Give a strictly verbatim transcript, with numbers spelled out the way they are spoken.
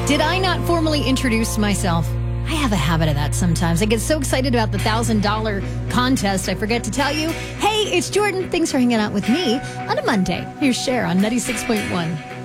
Did I not formally introduce myself? I have a habit of that sometimes. I get so excited about the one thousand dollars contest, I forget to tell you. Hey, it's Jordan. Thanks for hanging out with me on a Monday. Here's Cher on ninety-six point one.